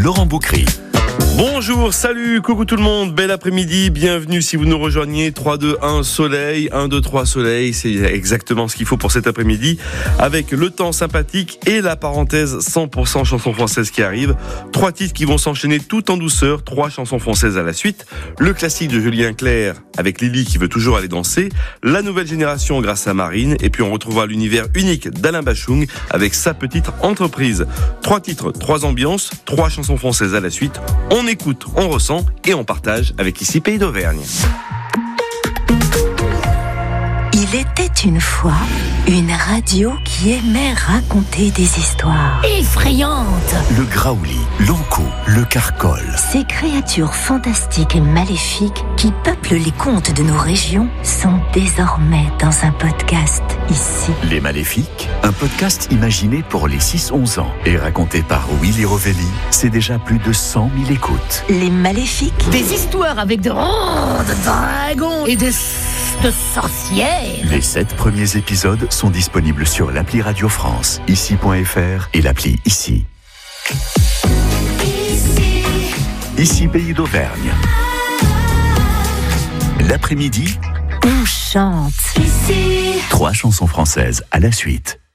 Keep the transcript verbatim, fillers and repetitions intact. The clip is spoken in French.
Laurent Boucry. Bonjour, salut, coucou tout le monde, bel après-midi, bienvenue si vous nous rejoignez. Trois, deux, un, soleil, un, deux, trois, soleil, c'est exactement ce qu'il faut pour cet après-midi, avec le temps sympathique et la parenthèse cent pour cent chansons françaises qui arrive. Trois titres qui vont s'enchaîner tout en douceur, trois chansons françaises à la suite, le classique de Julien Clerc avec Lily qui veut toujours aller danser, la nouvelle génération grâce à Marine, et puis on retrouvera l'univers unique d'Alain Bachung avec sa petite entreprise. Trois titres, trois ambiances, trois chansons françaises à la suite. On écoute, on ressent et on partage avec ici Pays d'Auvergne. Il était une fois une radio qui aimait raconter des histoires effrayantes. Le graouli, l'ankou, le carcol. Ces créatures fantastiques et maléfiques qui peuplent les contes de nos régions sont désormais dans un podcast ici. Les Maléfiques, un podcast imaginé pour les six onze ans et raconté par Willy Rovelli, c'est déjà plus de cent mille écoutes. Les Maléfiques. Des histoires avec de, oh, de dragons et de, de sorcières. Les sept premiers épisodes sont disponibles sur l'appli Radio France, ici point f r et l'appli Ici. Ici. Ici Pays d'Auvergne. L'après-midi, On chante. trois chansons françaises à la suite.